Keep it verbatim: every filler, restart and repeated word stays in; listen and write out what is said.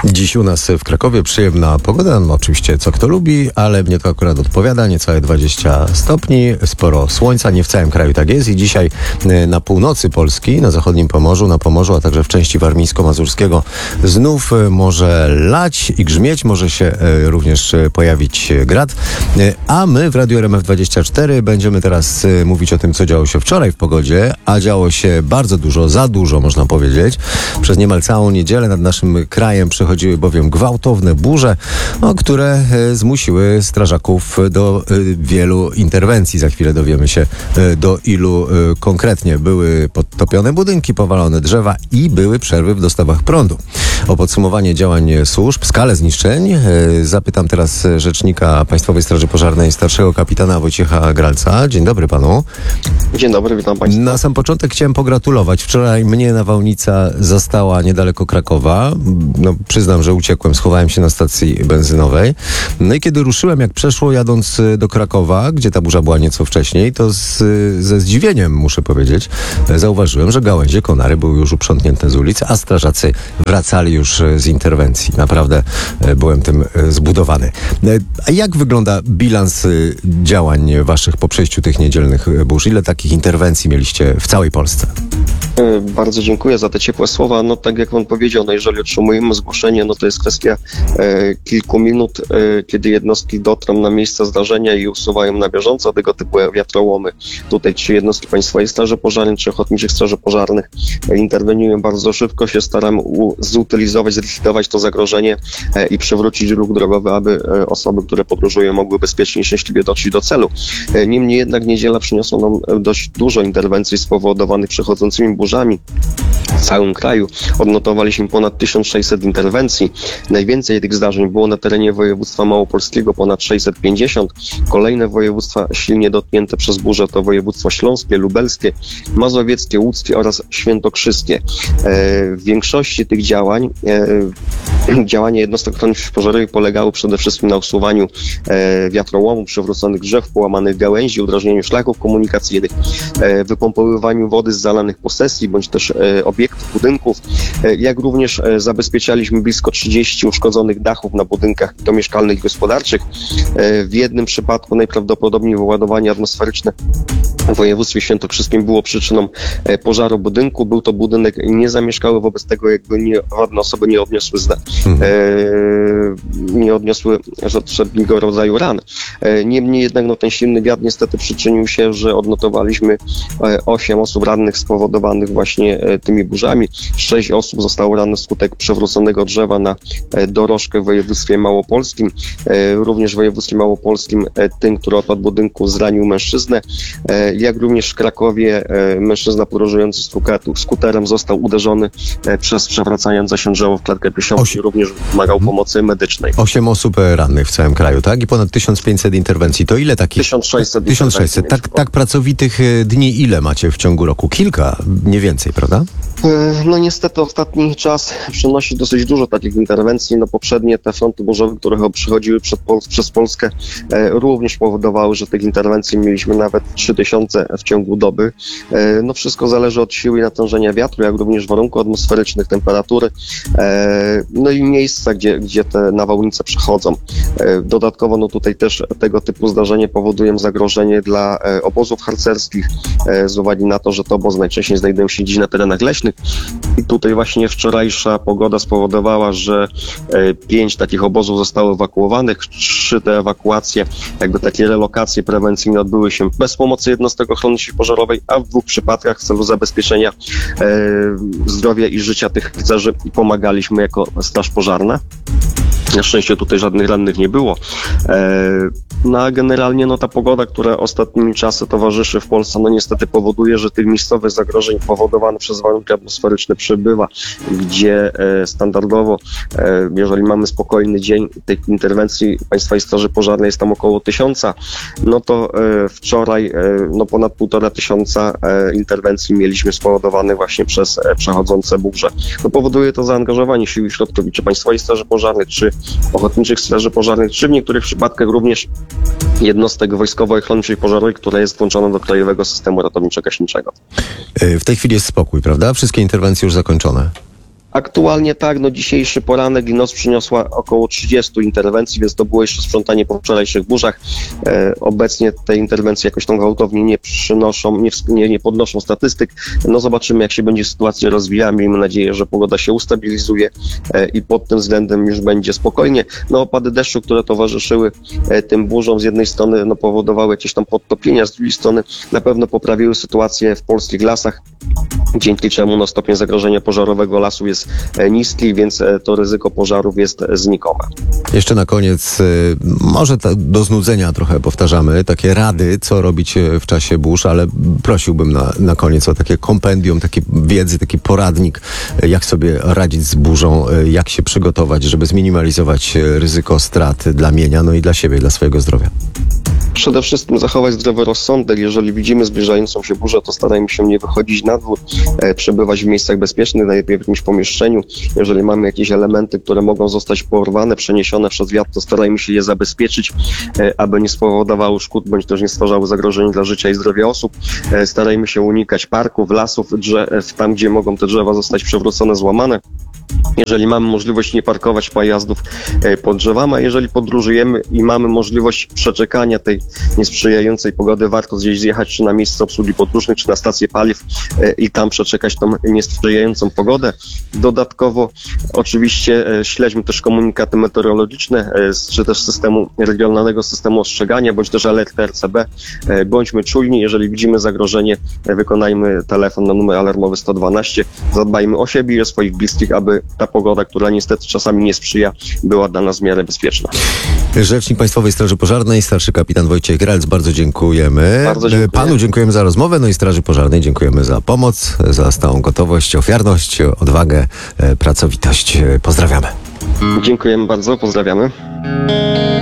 Dziś u nas w Krakowie przyjemna pogoda, no oczywiście co kto lubi, ale mnie to akurat odpowiada, niecałe dwadzieścia stopni, sporo słońca, nie w całym kraju tak jest i dzisiaj na północy Polski, na zachodnim Pomorzu, na Pomorzu, a także w części warmińsko-mazurskiego znów może lać i grzmieć, może się również pojawić grad, a my w Radiu R M F dwadzieścia cztery będziemy teraz mówić o tym, co działo się wczoraj w pogodzie, a działo się bardzo dużo, za dużo można powiedzieć. Przez niemal całą niedzielę nad naszym krajem przechodziły bowiem gwałtowne burze, no, które e, zmusiły strażaków do e, wielu interwencji. Za chwilę dowiemy się e, do ilu e, konkretnie. Były podtopione budynki, powalone drzewa i były przerwy w dostawach prądu. O podsumowanie działań służb, skalę zniszczeń e, zapytam teraz rzecznika Państwowej Straży Pożarnej, starszego kapitana Wojciecha Gralca. Dzień dobry panu. Dzień dobry, witam państwa. Na sam początek chciałem pogratulować. Wczoraj mnie nawałnica zastała niedaleko Krakowa. No, przyznam, że uciekłem, schowałem się na stacji benzynowej. No i kiedy ruszyłem, jak przeszło jadąc do Krakowa, gdzie ta burza była nieco wcześniej, to z, ze zdziwieniem, muszę powiedzieć, zauważyłem, że gałęzie konary były już uprzątnięte z ulic, a strażacy wracali już z interwencji. Naprawdę byłem tym zbudowany. A jak wygląda bilans działań waszych po przejściu tych niedzielnych burz? Ile takich interwencji mieliście w całej Polsce? Bardzo dziękuję za te ciepłe słowa. No tak jak pan powiedział, no jeżeli otrzymujemy zgłoszenie, no to jest kwestia e, kilku minut, e, kiedy jednostki dotrą na miejsce zdarzenia i usuwają na bieżąco tego typu wiatrołomy. Tutaj czy jednostki Państwowej Straży Pożarnej, czy Ochotniczych Straży Pożarnych e, interweniują bardzo szybko, się staramy u, zutylizować, zlikwidować to zagrożenie e, i przywrócić ruch drogowy, aby e, osoby, które podróżują, mogły bezpiecznie i szczęśliwie dotrzeć do celu. E, niemniej jednak niedziela przyniosła nam dość dużo interwencji spowodowanych przechodzącymi burzami w całym kraju. Odnotowaliśmy ponad tysiąc sześćset interwencji. Najwięcej tych zdarzeń było na terenie województwa małopolskiego, ponad sześćset pięćdziesiąt. Kolejne województwa silnie dotknięte przez burzę to województwa śląskie, lubelskie, mazowieckie, łódzkie oraz świętokrzyskie. W większości tych działań e, działania jednostek ochrony pożarowej polegały przede wszystkim na usuwaniu e, wiatrołomów, przewróconych drzew, połamanych gałęzi, udrażnieniu szlaków komunikacyjnych, e, wypompowywaniu wody z zalanych posesji bądź też e, obiektów, budynków, e, jak również e, zabezpieczaliśmy blisko trzydzieści uszkodzonych dachów na budynkach domieszkalnych i gospodarczych. E, w jednym przypadku najprawdopodobniej wyładowanie atmosferyczne w województwie świętokrzyskim było przyczyną e, pożaru budynku. Był to budynek niezamieszkały, wobec tego jakby nie, żadne osoby nie odniosły zda, e, nie odniosły żadnego rodzaju ran. E, niemniej jednak no, ten silny wiatr niestety przyczynił się, że odnotowaliśmy e, osiem osób rannych spowodowanych właśnie e, tymi burzami. Sześć osób zostało rannych wskutek przewróconego drzewa na e, dorożkę w województwie małopolskim. E, również w województwie małopolskim e, tym, który odpadł budynku, zranił mężczyznę. E, jak również w Krakowie e, mężczyzna podróżujący skuterem został uderzony e, przez przewracające się drzewo w klatkę piersiową i również wymagał pomocy medycznej. Osiem osób rannych w całym kraju, tak? I ponad tysiąc pięćset interwencji. To ile takich? tysiąc sześćset. tysiąc sześćset. Tak, tak pracowitych dni ile macie w ciągu roku? Kilka, nie więcej, prawda? No niestety ostatni czas przynosi dosyć dużo takich interwencji. No poprzednie te fronty burzowe, które przychodziły przed Pol- przez Polskę e, również powodowały, że tych interwencji mieliśmy nawet trzy tysiące w ciągu doby. E, no wszystko zależy od siły i natężenia wiatru, jak również warunków atmosferycznych, temperatury, e, no i miejsca, gdzie, gdzie te nawałnice przechodzą. E, dodatkowo no tutaj też tego typu zdarzenie powodują zagrożenie dla e, obozów harcerskich, e, z uwagi na to, że te obozy najczęściej znajdują się dziś na terenach leśnych. I tutaj właśnie wczorajsza pogoda spowodowała, że e, pięć takich obozów zostało ewakuowanych. Trzy te ewakuacje, jakby takie relokacje prewencyjne odbyły się bez pomocy jednostek ochrony pożarowej, a w dwóch przypadkach w celu zabezpieczenia e, zdrowia i życia tych harcerzy pomagaliśmy jako Straż Pożarna. Na szczęście tutaj żadnych rannych nie było. E, no a generalnie no ta pogoda, która ostatnimi czasy towarzyszy w Polsce, no niestety powoduje, że tych miejscowych zagrożeń powodowanych przez warunki atmosferyczne przybywa, gdzie e, standardowo, e, jeżeli mamy spokojny dzień, tej interwencji Państwowej Straży Pożarnej jest tam około tysiąca, no to e, wczoraj e, no ponad półtora tysiąca e, interwencji mieliśmy spowodowanych właśnie przez e, przechodzące burze. No powoduje to zaangażowanie sił i środków, czy Państwowej Straży Pożarnej, czy Ochotniczych Straży Pożarnych, czy w niektórych przypadkach również jednostek wojskowej ochrony pożarowej, która jest włączona do krajowego systemu ratowniczo-gaśniczego. W tej chwili jest spokój, prawda? Wszystkie interwencje już zakończone. Aktualnie tak, no dzisiejszy poranek i noc przyniosła około trzydziestu interwencji, więc to było jeszcze sprzątanie po wczorajszych burzach. E, obecnie te interwencje jakoś tam gwałtownie nie przynoszą, nie, nie, nie podnoszą statystyk. No zobaczymy, jak się będzie sytuacja rozwijała. Miejmy nadzieję, że pogoda się ustabilizuje e, i pod tym względem już będzie spokojnie. No opady deszczu, które towarzyszyły e, tym burzom, z jednej strony no, powodowały jakieś tam podtopienia, z drugiej strony na pewno poprawiły sytuację w polskich lasach, dzięki czemu no, stopień zagrożenia pożarowego lasu jest e, niski, więc e, to ryzyko pożarów jest e, znikome. Jeszcze na koniec, y, może ta, do znudzenia trochę powtarzamy, takie rady, co robić y, w czasie burz, ale prosiłbym na, na koniec o takie kompendium, takie wiedzy, taki poradnik, y, jak sobie radzić z burzą, y, jak się przygotować, żeby zminimalizować y, ryzyko strat dla mienia, no i dla siebie, dla swojego zdrowia. Przede wszystkim zachować zdrowy rozsądek. Jeżeli widzimy zbliżającą się burzę, to starajmy się nie wychodzić na dwór, e, przebywać w miejscach bezpiecznych, najlepiej w jakimś pomieszczeniu. Jeżeli mamy jakieś elementy, które mogą zostać porwane, przeniesione przez wiatr, to starajmy się je zabezpieczyć, e, aby nie spowodowały szkód, bądź też nie stwarzały zagrożeń dla życia i zdrowia osób. E, starajmy się unikać parków, lasów, drzew, tam gdzie mogą te drzewa zostać przewrócone, złamane. Jeżeli mamy możliwość nie parkować pojazdów pod drzewami, a jeżeli podróżujemy i mamy możliwość przeczekania tej niesprzyjającej pogody, warto gdzieś zjechać czy na miejsce obsługi podróżnych, czy na stację paliw i tam przeczekać tą niesprzyjającą pogodę. Dodatkowo oczywiście śledźmy też komunikaty meteorologiczne, czy też systemu regionalnego systemu ostrzegania, bądź też alerty R C B. Bądźmy czujni, jeżeli widzimy zagrożenie, wykonajmy telefon na numer alarmowy sto dwanaście. Zadbajmy o siebie i o swoich bliskich, aby ta pogoda, która niestety czasami nie sprzyja, była dla nas w miarę bezpieczna. Rzecznik Państwowej Straży Pożarnej, starszy kapitan Wojciech Gralc, bardzo dziękujemy. Bardzo dziękuję. Panu dziękujemy za rozmowę, no i Straży Pożarnej dziękujemy za pomoc, za stałą gotowość, ofiarność, odwagę, pracowitość. Pozdrawiamy. Dziękujemy bardzo, pozdrawiamy.